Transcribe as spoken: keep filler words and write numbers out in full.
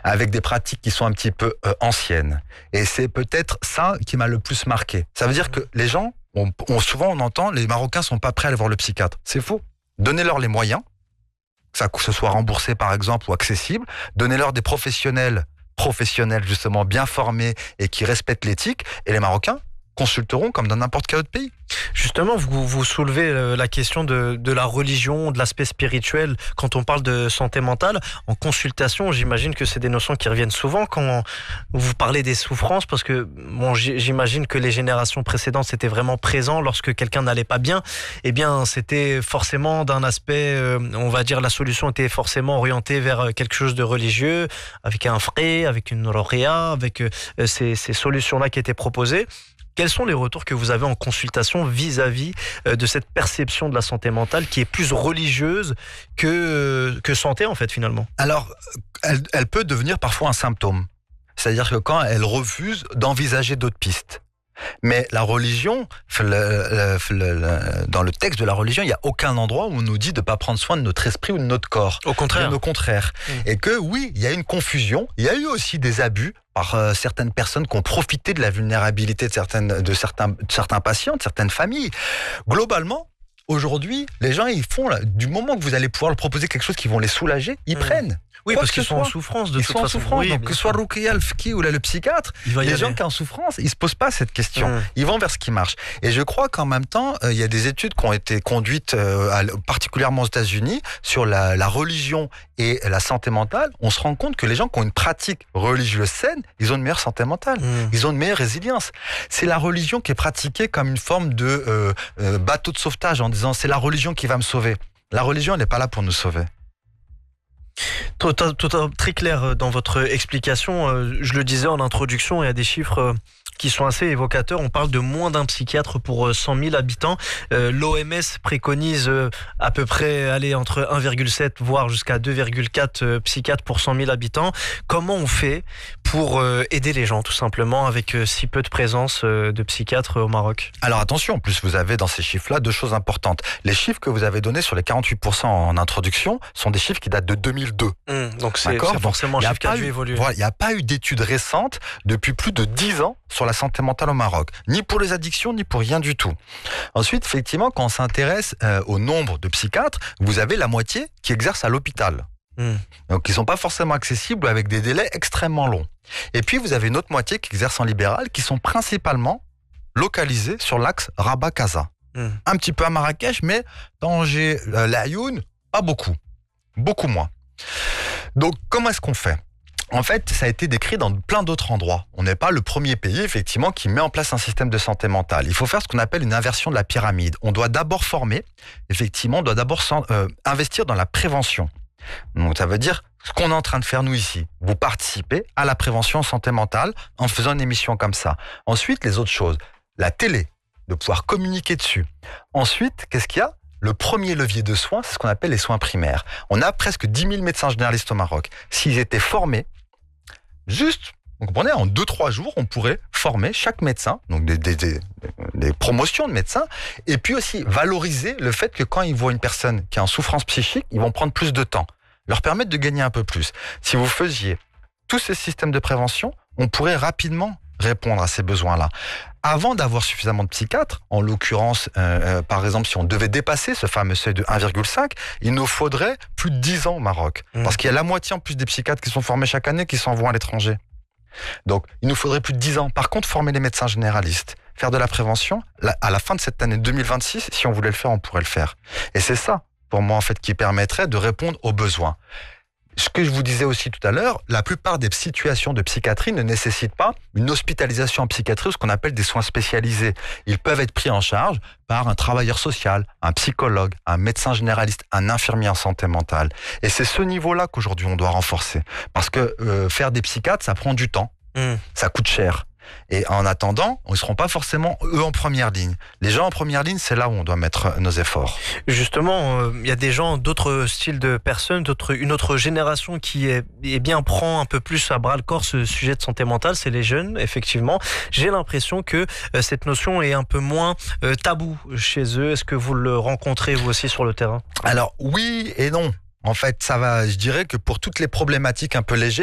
avec des pratiques qui sont un petit peu euh, anciennes. Et c'est peut-être ça qui m'a le plus marqué. Ça veut dire que les gens, on, on, souvent on entend, les Marocains sont pas prêts à aller voir le psychiatre. C'est faux. Donnez-leur les moyens, que ce soit remboursé par exemple ou accessible. Donnez-leur des professionnels, professionnels justement bien formés et qui respectent l'éthique. Et les Marocains consulteront comme dans n'importe quel autre pays. Justement, vous, vous soulevez la question de, de la religion, de l'aspect spirituel. Quand on parle de santé mentale, en consultation, j'imagine que c'est des notions qui reviennent souvent quand vous parlez des souffrances, parce que bon, j'imagine que les générations précédentes, c'était vraiment présent lorsque quelqu'un n'allait pas bien. Eh bien, c'était forcément d'un aspect, euh, on va dire, la solution était forcément orientée vers quelque chose de religieux, avec un frais, avec une roria, avec euh, ces, ces solutions-là qui étaient proposées. Quels sont les retours que vous avez en consultation vis-à-vis de cette perception de la santé mentale qui est plus religieuse que, que santé, en fait, finalement? Alors, elle, elle peut devenir parfois un symptôme. C'est-à-dire que quand elle refuse d'envisager d'autres pistes. Mais la religion, le, le, le, le, dans le texte de la religion, il n'y a aucun endroit où on nous dit de ne pas prendre soin de notre esprit ou de notre corps. Au contraire. Bien au contraire. Mmh. Et que oui, il y a une confusion, il y a eu aussi des abus par euh, certaines personnes qui ont profité de la vulnérabilité de, certaines, de, certains, de certains patients, de certaines familles. Globalement, aujourd'hui, les gens, ils font, là, du moment que vous allez pouvoir leur proposer quelque chose qui vont les soulager, ils mmh. prennent. Oui, Quoi parce qu'ils sont en souffrance de ils toute sont façon. en souffrance, oui, donc que ce soit Ruqayya, le fqi ou là, le psychiatre, les gens qui sont en souffrance, ils se posent pas cette question. Mmh. Ils vont vers ce qui marche. Et je crois qu'en même temps, il euh, y a des études qui ont été conduites, euh, à, particulièrement aux États-Unis, sur la, la religion et la santé mentale. On se rend compte que les gens qui ont une pratique religieuse saine, ils ont une meilleure santé mentale. Mmh. Ils ont une meilleure résilience. C'est la religion qui est pratiquée comme une forme de euh, euh, bateau de sauvetage en disant c'est la religion qui va me sauver. La religion, elle n'est pas là pour nous sauver. Tout, tout, tout, très clair dans votre explication. Je le disais en introduction, il y a des chiffres qui sont assez évocateurs. On parle de moins d'un psychiatre pour cent mille habitants. Euh, L'O M S préconise euh, à peu près aller entre un virgule sept voire jusqu'à deux virgule quatre euh, psychiatres pour cent mille habitants. Comment on fait pour euh, aider les gens tout simplement avec euh, si peu de présence euh, de psychiatres au Maroc? Alors attention, en plus vous avez dans ces chiffres-là deux choses importantes. Les chiffres que vous avez donnés sur les quarante-huit pour cent en introduction sont des chiffres qui datent de deux mille deux. Mmh, donc c'est forcément un chiffre qui a dû évoluer. Voilà, il n'y a pas eu d'études récentes depuis plus de dix ans sur la santé mentale au Maroc, ni pour les addictions, ni pour rien du tout. Ensuite, effectivement, quand on s'intéresse euh, au nombre de psychiatres, vous avez la moitié qui exercent à l'hôpital. Mmh. Donc, ils ne sont pas forcément accessibles avec des délais extrêmement longs. Et puis, vous avez une autre moitié qui exerce en libéral, qui sont principalement localisés sur l'axe Rabat-Casa. Mmh. Un petit peu à Marrakech, mais Tanger, euh, l'Aïoun, pas beaucoup. Beaucoup moins. Donc, comment est-ce qu'on fait ? En fait, ça a été décrit dans plein d'autres endroits. On n'est pas le premier pays, effectivement, qui met en place un système de santé mentale. Il faut faire ce qu'on appelle une inversion de la pyramide. On doit d'abord former, effectivement, on doit d'abord euh, investir dans la prévention. Donc, ça veut dire ce qu'on est en train de faire, nous, ici. Vous participez à la prévention en santé mentale en faisant une émission comme ça. Ensuite, les autres choses. La télé, de pouvoir communiquer dessus. Ensuite, qu'est-ce qu'il y a ? Le premier levier de soins, c'est ce qu'on appelle les soins primaires. On a presque dix mille médecins généralistes au Maroc. S'ils étaient formés, juste, vous comprenez, en deux trois jours, on pourrait former chaque médecin, donc des, des, des, des promotions de médecins, et puis aussi valoriser le fait que quand ils voient une personne qui est en souffrance psychique, ils vont prendre plus de temps, leur permettre de gagner un peu plus. Si vous faisiez tous ces systèmes de prévention, on pourrait rapidement répondre à ces besoins-là. Avant d'avoir suffisamment de psychiatres, en l'occurrence, euh, euh, par exemple, si on devait dépasser ce fameux seuil de un virgule cinq, il nous faudrait plus de dix ans au Maroc. Mmh. Parce qu'il y a la moitié en plus des psychiatres qui sont formés chaque année qui s'en vont à l'étranger. Donc, il nous faudrait plus de dix ans. Par contre, former les médecins généralistes, faire de la prévention, là, à la fin de cette année deux mille vingt-six, si on voulait le faire, on pourrait le faire. Et c'est ça, pour moi, en fait, qui permettrait de répondre aux besoins. Ce que je vous disais aussi tout à l'heure, la plupart des situations de psychiatrie ne nécessitent pas une hospitalisation en psychiatrie ou ce qu'on appelle des soins spécialisés. Ils peuvent être pris en charge par un travailleur social, un psychologue, un médecin généraliste, un infirmier en santé mentale. Et c'est ce niveau-là qu'aujourd'hui on doit renforcer. Parce que euh, faire des psychiatres, ça prend du temps, mmh. ça coûte cher. Et en attendant, ils ne seront pas forcément eux en première ligne. Les gens en première ligne, c'est là où on doit mettre nos efforts. Justement, il euh, y a des gens, d'autres styles de personnes, d'autres, une autre génération qui est, est bien prend un peu plus à bras le corps ce sujet de santé mentale, c'est les jeunes, effectivement. J'ai l'impression que euh, cette notion est un peu moins euh, taboue chez eux. Est-ce que vous le rencontrez vous aussi sur le terrain ? Alors oui et non. En fait, ça va, je dirais que pour toutes les problématiques un peu légères,